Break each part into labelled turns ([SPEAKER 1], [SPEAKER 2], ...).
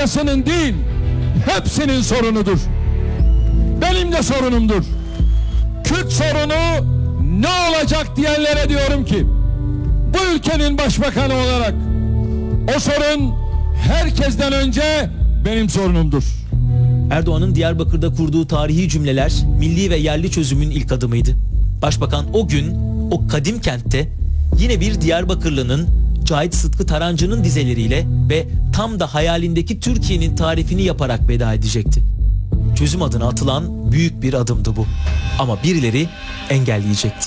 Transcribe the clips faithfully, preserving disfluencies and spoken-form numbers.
[SPEAKER 1] başkasının değil, hepsinin sorunudur. Benim de sorunumdur. Kürt sorunu ne olacak diyenlere diyorum ki, bu ülkenin başbakanı olarak o sorun herkesten önce benim sorunumdur.
[SPEAKER 2] Erdoğan'ın Diyarbakır'da kurduğu tarihi cümleler milli ve yerli çözümün ilk adımıydı. Başbakan o gün o kadim kentte yine bir Diyarbakırlı'nın, Cahit Sıtkı Tarancı'nın dizeleriyle ve tam da hayalindeki Türkiye'nin tarifini yaparak veda edecekti. Çözüm adına atılan büyük bir adımdı bu. Ama birileri engelleyecekti.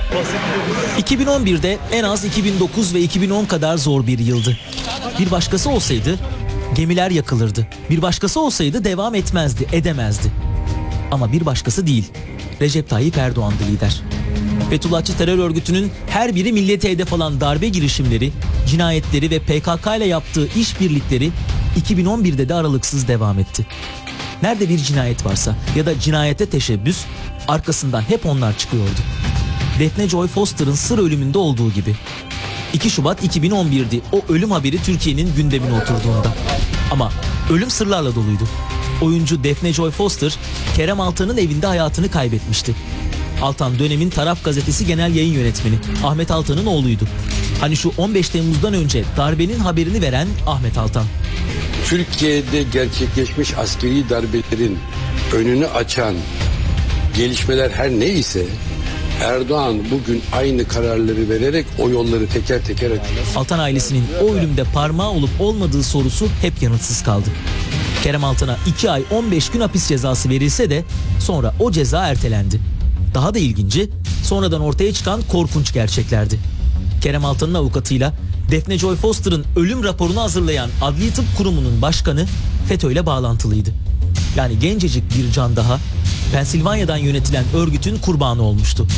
[SPEAKER 2] iki bin on birde en az iki bin dokuz ve iki bin on kadar zor bir yıldı. Bir başkası olsaydı gemiler yakılırdı. Bir başkası olsaydı devam etmezdi, edemezdi. Ama bir başkası değil. Recep Tayyip Erdoğan'dı lider. Fethullahçı terör örgütünün her biri millete hedef alan darbe girişimleri, cinayetleri ve P K K ile yaptığı işbirlikleri iki bin on birde de aralıksız devam etti. Nerede bir cinayet varsa ya da cinayete teşebbüs, arkasından hep onlar çıkıyordu. Daphne Joy Foster'ın sır ölümünde olduğu gibi. iki Şubat iki bin on bir'di o ölüm haberi Türkiye'nin gündemine oturduğunda. Ama ölüm sırlarla doluydu. Oyuncu Daphne Joy Foster, Kerem Altan'ın evinde hayatını kaybetmişti. Altan dönemin Taraf Gazetesi Genel Yayın Yönetmeni Ahmet Altan'ın oğluydu. Hani şu on beş Temmuz'dan önce darbenin haberini veren Ahmet Altan.
[SPEAKER 3] Türkiye'de gerçekleşmiş askeri darbelerin önünü açan gelişmeler her neyse Erdoğan bugün aynı kararları vererek o yolları teker teker açıyor.
[SPEAKER 2] Altan ailesinin o ölümde parmağı olup olmadığı sorusu hep yanıtsız kaldı. Kerem Altan'a iki ay on beş gün hapis cezası verilse de sonra o ceza ertelendi. Daha da ilginci, sonradan ortaya çıkan korkunç gerçeklerdi. Kerem Altan'ın avukatıyla Daphne Joy Foster'ın ölüm raporunu hazırlayan Adli Tıp Kurumu'nun başkanı FETÖ'yle bağlantılıydı. Yani gencecik bir can daha Pensilvanya'dan yönetilen örgütün kurbanı olmuştu.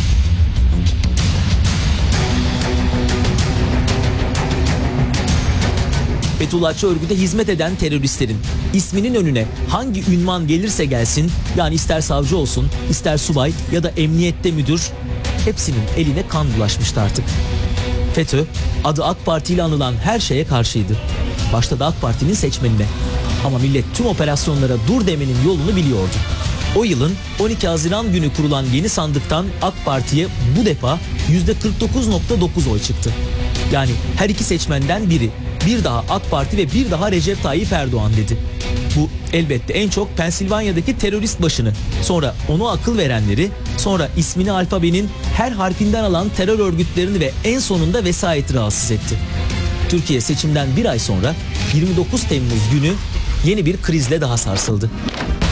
[SPEAKER 2] Fethullahçı örgüte hizmet eden teröristlerin isminin önüne hangi ünvan gelirse gelsin, yani ister savcı olsun, ister subay ya da emniyette müdür, hepsinin eline kan bulaşmıştı artık. FETÖ, adı AK Parti ile anılan her şeye karşıydı. Başta da AK Parti'nin seçmenine. Ama millet tüm operasyonlara dur demenin yolunu biliyordu. O yılın on iki Haziran günü kurulan yeni sandıktan AK Parti'ye bu defa yüzde kırk dokuz nokta dokuz oy çıktı. Yani her iki seçmenden biri bir daha AK Parti ve bir daha Recep Tayyip Erdoğan dedi. Bu elbette en çok Pensilvanya'daki terörist başını, sonra onu akıl verenleri, sonra ismini alfabenin her harfinden alan terör örgütlerini ve en sonunda vesayeti rahatsız etti. Türkiye seçimden bir ay sonra yirmi dokuz Temmuz günü yeni bir krizle daha sarsıldı.